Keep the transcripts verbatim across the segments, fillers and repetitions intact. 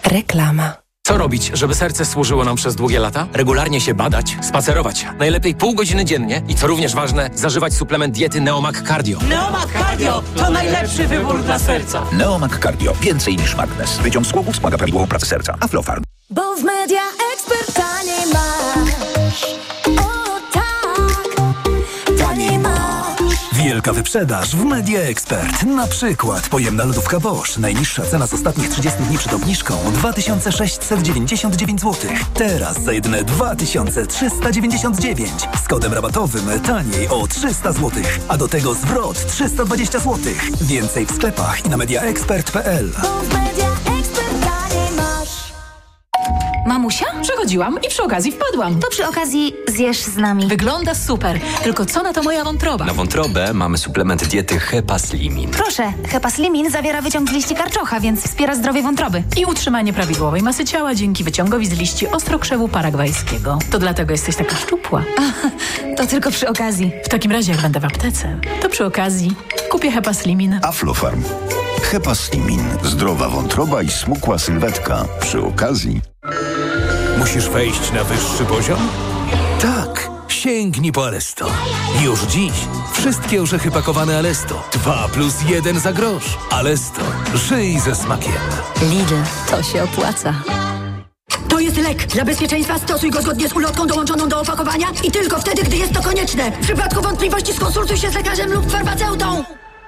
Reklama. Co robić, żeby serce służyło nam przez długie lata? Regularnie się badać, spacerować. Najlepiej pół godziny dziennie i co również ważne, zażywać suplement diety Neomag Cardio. Neomag Cardio to najlepszy wybór dla serca. Neomag Cardio. Więcej niż magnez. Wyciąg z głowy wspomaga prawidłową pracę serca. Aflofarm. Bo w Media Expert taniej masz. O tak, taniej masz. Wielka wyprzedaż w Media Expert. Na przykład pojemna lodówka Bosch. Najniższa cena z ostatnich trzydziestu dni przed obniżką dwa tysiące sześćset dziewięćdziesiąt dziewięć złotych. Teraz za jedyne dwa tysiące trzysta dziewięćdziesiąt dziewięć. Z kodem rabatowym taniej o trzysta złotych. A do tego zwrot trzysta dwadzieścia złotych. Więcej w sklepach i na mediaexpert kropka p l. Bo w Media Expert taniej masz. Mamusia? Przechodziłam i przy okazji wpadłam. To przy okazji zjesz z nami. Wygląda super, tylko co na to moja wątroba? Na wątrobę mamy suplement diety Hepaslimin. Proszę, Hepaslimin zawiera wyciąg z liści karczocha, więc wspiera zdrowie wątroby. I utrzymanie prawidłowej masy ciała dzięki wyciągowi z liści ostrokrzewu paragwajskiego. To dlatego jesteś taka szczupła. Ach, to tylko przy okazji. W takim razie jak będę w aptece, to przy okazji kupię Hepaslimin. Aflofarm. Hepaslimin. Zdrowa wątroba i smukła sylwetka. Przy okazji... Musisz wejść na wyższy poziom? Tak! Sięgnij po Alesto. Już dziś wszystkie orzechy pakowane Alesto. Dwa plus jeden za grosz. Alesto. Żyj ze smakiem. Lidl, to się opłaca. To jest lek. Dla bezpieczeństwa stosuj go zgodnie z ulotką dołączoną do opakowania i tylko wtedy, gdy jest to konieczne. W przypadku wątpliwości skonsultuj się z lekarzem lub farmaceutą.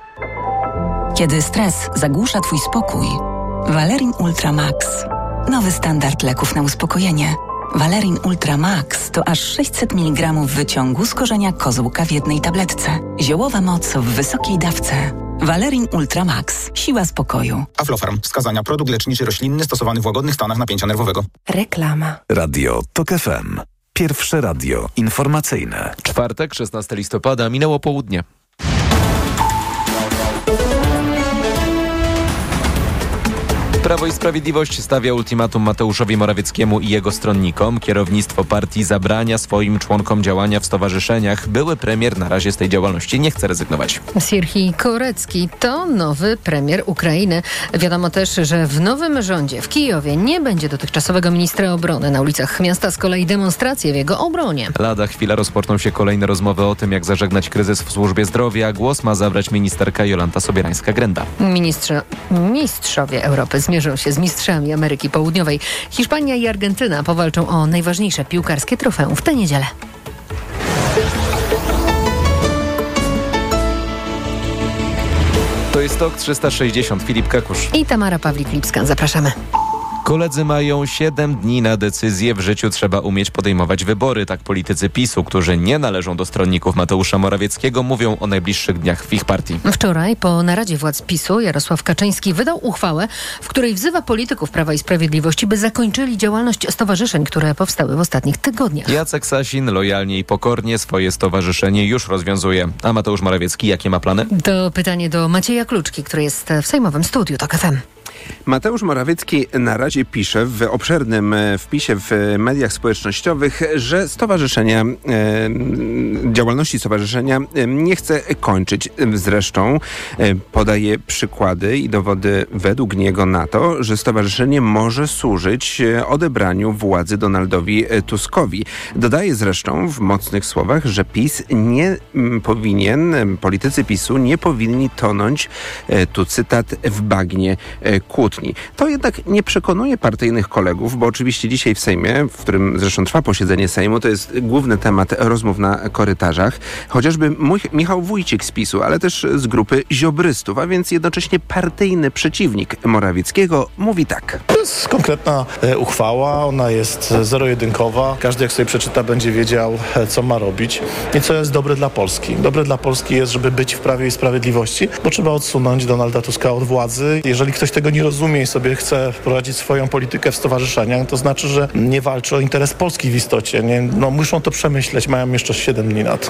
Kiedy stres zagłusza twój spokój, Valerin Ultra Max. Nowy standard leków na uspokojenie. Valerin Ultra Max to aż sześćset miligramów wyciągu z korzenia kozłka w jednej tabletce. Ziołowa moc w wysokiej dawce. Valerin Ultra Max. Siła spokoju. Aflofarm. Wskazania. Produkt leczniczy roślinny stosowany w łagodnych stanach napięcia nerwowego. Reklama. Radio TOK F M. Pierwsze radio informacyjne. Czwartek, szesnastego listopada, minęło południe. Prawo i Sprawiedliwość stawia ultimatum Mateuszowi Morawieckiemu i jego stronnikom. Kierownictwo partii zabrania swoim członkom działania w stowarzyszeniach. Były premier na razie z tej działalności nie chce rezygnować. Sierhij Korecki to nowy premier Ukrainy. Wiadomo też, że w nowym rządzie w Kijowie nie będzie dotychczasowego ministra obrony. Na ulicach miasta z kolei demonstracje w jego obronie. Lada chwila rozpoczną się kolejne rozmowy o tym, jak zażegnać kryzys w służbie zdrowia. Głos ma zabrać ministerka Jolanta Sobierańska-Grenda. Ministrze, mistrzowie Europy zmierzą się z mistrzami Ameryki Południowej. Hiszpania i Argentyna powalczą o najważniejsze piłkarskie trofeum w tę niedzielę. To jest TOK trzysta sześćdziesiąt. Filip Kakusz i Tamara Pawlik-Lipska. Zapraszamy. Koledzy mają siedem dni na decyzję. W życiu trzeba umieć podejmować wybory. Tak politycy PiSu, którzy nie należą do stronników Mateusza Morawieckiego, mówią o najbliższych dniach w ich partii. Wczoraj po naradzie władz PiSu Jarosław Kaczyński wydał uchwałę, w której wzywa polityków Prawa i Sprawiedliwości, by zakończyli działalność stowarzyszeń, które powstały w ostatnich tygodniach. Jacek Sasin lojalnie i pokornie swoje stowarzyszenie już rozwiązuje. A Mateusz Morawiecki jakie ma plany? To pytanie do Macieja Kluczki, który jest w sejmowym studiu TOK F M. Mateusz Morawiecki na razie pisze w obszernym wpisie w mediach społecznościowych, że stowarzyszenia, działalności stowarzyszenia nie chce kończyć. Zresztą podaje przykłady i dowody według niego na to, że stowarzyszenie może służyć odebraniu władzy Donaldowi Tuskowi. Dodaje zresztą w mocnych słowach, że PiS nie powinien, politycy PiSu nie powinni tonąć, tu cytat, w bagnie kłótni. To jednak nie przekonuje partyjnych kolegów, bo oczywiście dzisiaj w Sejmie, w którym zresztą trwa posiedzenie Sejmu, to jest główny temat rozmów na korytarzach, chociażby Michał Wójcik z PiSu, ale też z grupy ziobrystów, a więc jednocześnie partyjny przeciwnik Morawieckiego, mówi tak. To jest konkretna e, uchwała, ona jest zero-jedynkowa. Każdy jak sobie przeczyta, będzie wiedział, e, co ma robić i co jest dobre dla Polski. Dobre dla Polski jest, żeby być w Prawie i Sprawiedliwości, bo trzeba odsunąć Donalda Tuska od władzy. Jeżeli ktoś tego nie rozumie i sobie chce wprowadzić swoją politykę w stowarzyszeniach, to znaczy, że nie walczy o interes Polski w istocie. Nie? No, muszą to przemyśleć, mają jeszcze siedem dni na to.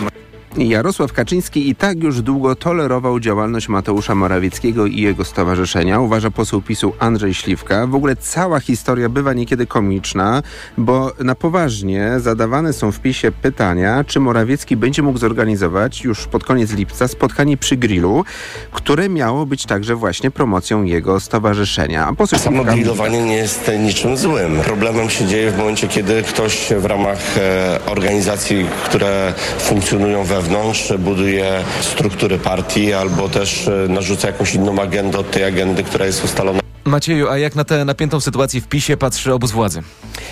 Jarosław Kaczyński i tak już długo tolerował działalność Mateusza Morawieckiego i jego stowarzyszenia, uważa poseł PiSu Andrzej Śliwka. W ogóle cała historia bywa niekiedy komiczna, bo na poważnie zadawane są w PiSie pytania, czy Morawiecki będzie mógł zorganizować już pod koniec lipca spotkanie przy grillu, które miało być także właśnie promocją jego stowarzyszenia. A poseł Samo grillowanie nie jest niczym złym. Problemem się dzieje w momencie, kiedy ktoś w ramach e, organizacji, które funkcjonują wewnątrz, buduje struktury partii albo też e, narzuca jakąś inną agendę od tej agendy, która jest ustalona. Macieju, a jak na tę napiętą sytuację w PiSie patrzy obóz władzy?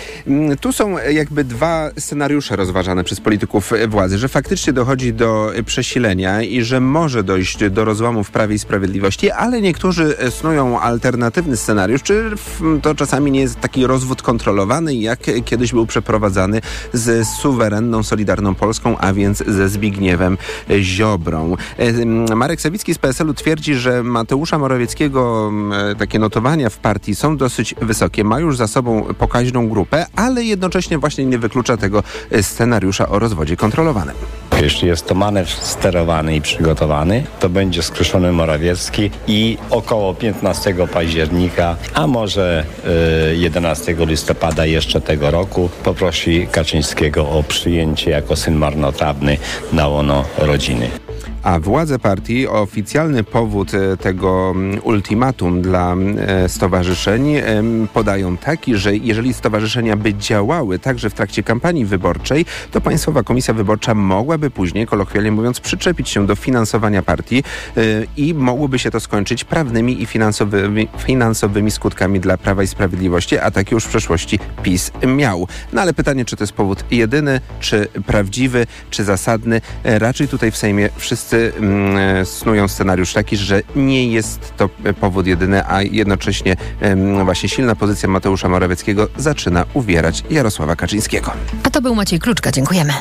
Tu są jakby dwa scenariusze rozważane przez polityków władzy, że faktycznie dochodzi do przesilenia i że może dojść do rozłamu w Prawie i Sprawiedliwości, ale niektórzy snują alternatywny scenariusz, czy to czasami nie jest taki rozwód kontrolowany, jak kiedyś był przeprowadzany z suwerenną, Solidarną Polską, a więc ze Zbigniewem Ziobrą. Marek Sawicki z P S L u twierdzi, że Mateusza Morawieckiego takie notowania w partii są dosyć wysokie, ma już za sobą pokaźną grupę, ale jednocześnie właśnie nie wyklucza tego scenariusza o rozwodzie kontrolowanym. Jeśli jest to manewr sterowany i przygotowany, to będzie skruszony Morawiecki i około piętnastego października, a może y, jedenastego listopada jeszcze tego roku poprosi Kaczyńskiego o przyjęcie jako syn marnotrawny na łono rodziny. A władze partii oficjalny powód tego ultimatum dla stowarzyszeń podają taki, że jeżeli stowarzyszenia by działały także w trakcie kampanii wyborczej, to Państwowa Komisja Wyborcza mogłaby później, kolokwialnie mówiąc, przyczepić się do finansowania partii i mogłoby się to skończyć prawnymi i finansowymi, finansowymi skutkami dla Prawa i Sprawiedliwości, a takie już w przeszłości PiS miał. No ale pytanie, czy to jest powód jedyny, czy prawdziwy, czy zasadny? Raczej tutaj w Sejmie wszyscy snują scenariusz taki, że nie jest to powód jedyny, a jednocześnie właśnie silna pozycja Mateusza Morawieckiego zaczyna uwierać Jarosława Kaczyńskiego. A to był Maciej Kluczka. Dziękujemy.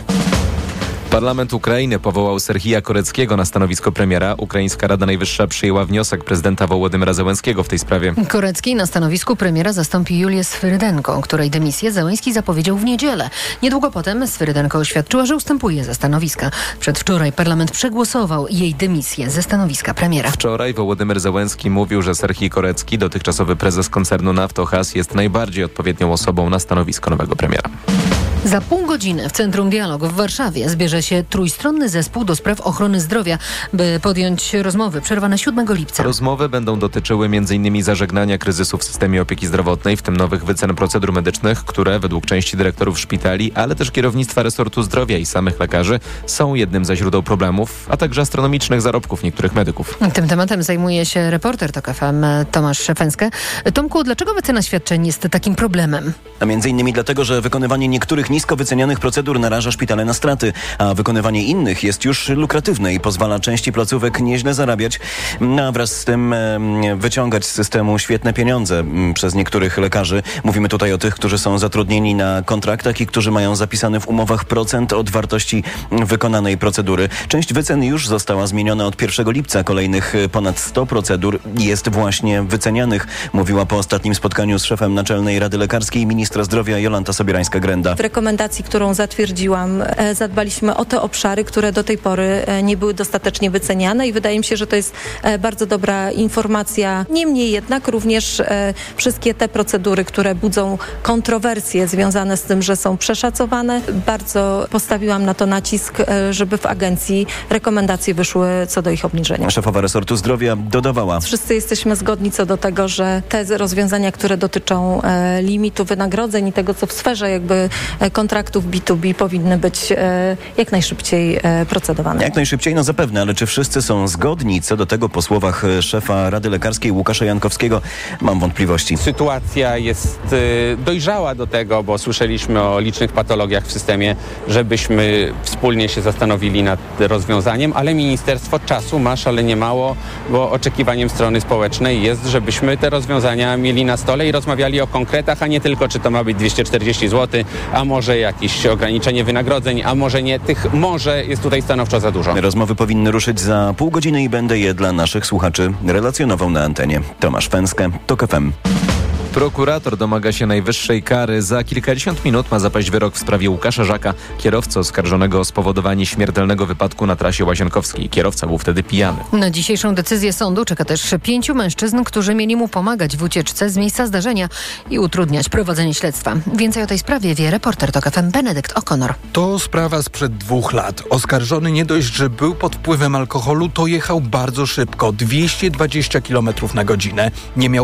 Parlament Ukrainy powołał Serhija Koreckiego na stanowisko premiera. Ukraińska Rada Najwyższa przyjęła wniosek prezydenta Wołodymyra Zełenskiego w tej sprawie. Korecki na stanowisku premiera zastąpi Julię Swyrydenko, której dymisję Zełenski zapowiedział w niedzielę. Niedługo potem Swyrydenko oświadczyła, że ustępuje ze stanowiska. Przedwczoraj parlament przegłosował jej dymisję ze stanowiska premiera. Wczoraj Wołodymyr Zełenski mówił, że Serhij Korecki, dotychczasowy prezes koncernu Naftogaz, jest najbardziej odpowiednią osobą na stanowisko nowego premiera. Za pół godziny w Centrum Dialogu w Warszawie zbierze się trójstronny zespół do spraw ochrony zdrowia, by podjąć rozmowy przerwane siódmego lipca. Rozmowy będą dotyczyły m in zażegnania kryzysu w systemie opieki zdrowotnej, w tym nowych wycen procedur medycznych, które według części dyrektorów szpitali, ale też kierownictwa resortu zdrowia i samych lekarzy są jednym ze źródeł problemów, a także astronomicznych zarobków niektórych medyków. Tym tematem zajmuje się reporter TOK F M Tomasz Szefenskę. Tomku, dlaczego wycena świadczeń jest takim problemem? A między innymi dlatego, że wykonywanie niektórych nisko wycenianych procedur naraża szpitale na straty, a wykonywanie innych jest już lukratywne i pozwala części placówek nieźle zarabiać, a wraz z tym e, wyciągać z systemu świetne pieniądze m, przez niektórych lekarzy. Mówimy tutaj o tych, którzy są zatrudnieni na kontraktach i którzy mają zapisany w umowach procent od wartości wykonanej procedury. Część wycen już została zmieniona od pierwszego lipca. Kolejnych ponad sto procedur jest właśnie wycenianych, mówiła po ostatnim spotkaniu z szefem Naczelnej Rady Lekarskiej ministra zdrowia Jolanta Sobierańska-Grenda. W rekomendacji, którą zatwierdziłam, e, zadbaliśmy o te obszary, które do tej pory e, nie były dostatecznie wyceniane i wydaje mi się, że to jest e, bardzo dobra informacja. Niemniej jednak również e, wszystkie te procedury, które budzą kontrowersje związane z tym, że są przeszacowane, bardzo postawiłam na to nacisk, e, żeby w agencji rekomendacje wyszły co do ich obniżenia. Szefowa resortu zdrowia dodawała. Wszyscy jesteśmy zgodni co do tego, że te rozwiązania, które dotyczą e, limitu wynagrodzeń i tego, co w sferze jakby e, kontraktów B dwa B powinny być e, jak najszybciej e, procedowane. Jak najszybciej, no zapewne, ale czy wszyscy są zgodni? Co do tego po słowach szefa Rady Lekarskiej Łukasza Jankowskiego mam wątpliwości. Sytuacja jest y, dojrzała do tego, bo słyszeliśmy o licznych patologiach w systemie, żebyśmy wspólnie się zastanowili nad rozwiązaniem, ale ministerstwo czasu ma szalenie mało, bo oczekiwaniem strony społecznej jest, żebyśmy te rozwiązania mieli na stole i rozmawiali o konkretach, a nie tylko, czy to ma być dwieście czterdzieści złotych, a może jakieś ograniczenie wynagrodzeń, a może nie. Tych może jest tutaj stanowczo za dużo. Rozmowy powinny ruszyć za pół godziny i będę je dla naszych słuchaczy relacjonował na antenie. Tomasz Fęskę, TOK F M. Prokurator domaga się najwyższej kary. Za kilkadziesiąt minut ma zapaść wyrok w sprawie Łukasza Żaka, kierowcy oskarżonego o spowodowanie śmiertelnego wypadku na trasie Łazienkowskiej. Kierowca był wtedy pijany. Na dzisiejszą decyzję sądu czeka też pięciu mężczyzn, którzy mieli mu pomagać w ucieczce z miejsca zdarzenia i utrudniać prowadzenie śledztwa. Więcej o tej sprawie wie reporter TOK F M Benedykt O'Connor. To sprawa sprzed dwóch lat. Oskarżony nie dość, że był pod wpływem alkoholu, to jechał bardzo szybko, dwieście dwadzieścia kilometrów na godzinę. Nie miał